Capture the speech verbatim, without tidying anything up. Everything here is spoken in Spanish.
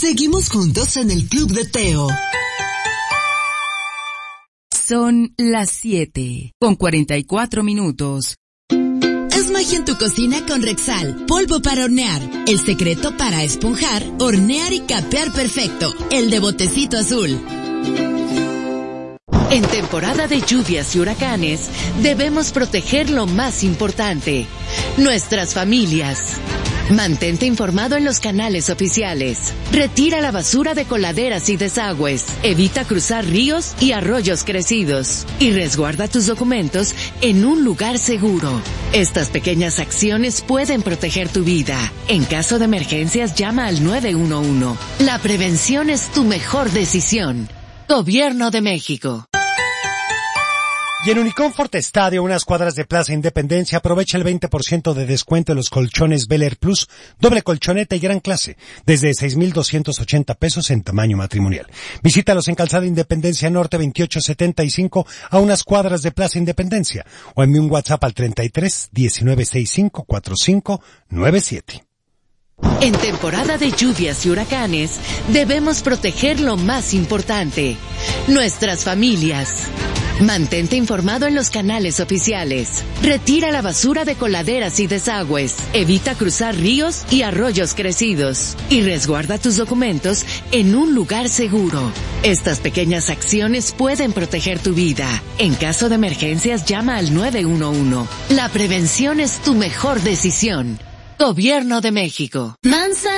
Seguimos juntos en el Club de Teo. Son las siete, con cuarenta y cuatro minutos. Haz magia en tu cocina con Rexal, polvo para hornear. El secreto para esponjar, hornear y capear perfecto. El de botecito azul. En temporada de lluvias y huracanes, debemos proteger lo más importante, nuestras familias. Mantente informado en los canales oficiales. Retira la basura de coladeras y desagües. Evita cruzar ríos y arroyos crecidos. Y resguarda tus documentos en un lugar seguro. Estas pequeñas acciones pueden proteger tu vida. En caso de emergencias, llama al nueve uno uno. La prevención es tu mejor decisión. Gobierno de México. Y en Unicomfort Estadio, unas cuadras de Plaza Independencia, aprovecha el veinte por ciento de descuento en los colchones Bel Air Plus, doble colchoneta y gran clase, desde seis mil doscientos ochenta pesos en tamaño matrimonial. Visítalos en Calzada Independencia Norte veintiocho setenta y cinco, a unas cuadras de Plaza Independencia, o envíe un WhatsApp al treinta y tres, diecinueve sesenta y cinco, cuarenta y cinco noventa y siete. En temporada de lluvias y huracanes, debemos proteger lo más importante, nuestras familias. Mantente informado en los canales oficiales. Retira la basura de coladeras y desagües. Evita cruzar ríos y arroyos crecidos. Y resguarda tus documentos en un lugar seguro. Estas pequeñas acciones pueden proteger tu vida. En caso de emergencias, llama al nueve uno uno. La prevención es tu mejor decisión. Gobierno de México. Manzanero